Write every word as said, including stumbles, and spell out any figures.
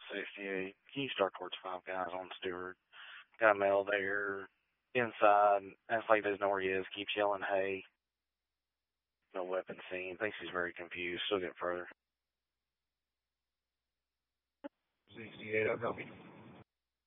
sixty-eight. Can you start towards five guys on Stewart? Got a male there inside. Acts like doesn't know where he is. Keeps yelling, hey. No weapon seen. Thinks he's very confused. Still get further. sixty-eight, I'll copy.